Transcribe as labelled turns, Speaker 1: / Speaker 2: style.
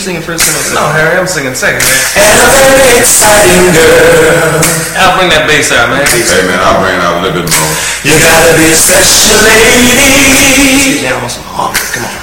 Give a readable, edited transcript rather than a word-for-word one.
Speaker 1: singing first?
Speaker 2: No, Harry, I'm singing second, man.
Speaker 3: And a very exciting girl.
Speaker 1: I'll bring that bass out, man.
Speaker 4: Hey man, I'll bring it out a little bit more.
Speaker 3: You gotta be a special lady.
Speaker 1: Get down on some harmony. Come on.